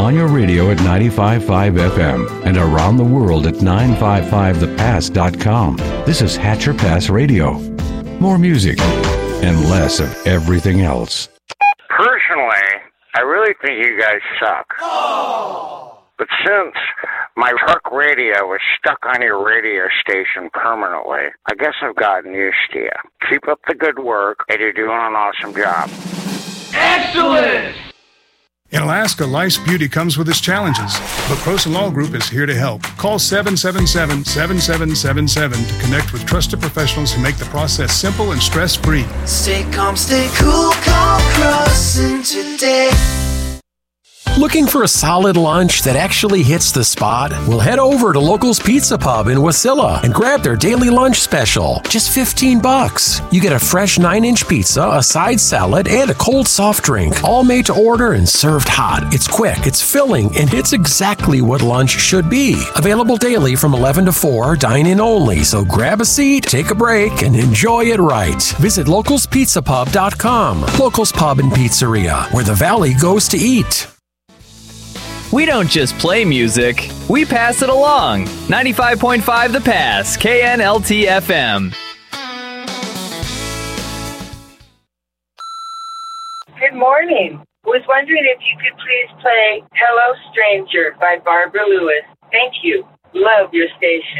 on your radio at 95.5 FM and around the world at 955thepass.com. This is Hatcher Pass Radio. More music and less of everything else. Personally, I really think you guys suck. But since my truck radio is stuck on your radio station permanently, I guess I've gotten used to you. Keep up the good work, and you're doing an awesome job. Excellent! In Alaska, life's beauty comes with its challenges, but Croson Law Group is here to help. Call 777-7777 to connect with trusted professionals who make the process simple and stress-free. Stay calm, stay cool, call Croson today. Looking for a solid lunch that actually hits the spot? Well, head over to Locals Pizza Pub in Wasilla and grab their daily lunch special. Just $15. You get a fresh 9-inch pizza, a side salad, and a cold soft drink. All made to order and served hot. It's quick, it's filling, and it's exactly what lunch should be. Available daily from 11 to 4, dine-in only. So grab a seat, take a break, and enjoy it right. Visit localspizzapub.com. Locals Pub and Pizzeria, where the Valley goes to eat. We don't just play music, we pass it along. 95.5 The Pass, KNLT FM. Good morning. Was wondering if you could please play Hello Stranger by Barbara Lewis. Thank you. Love your station.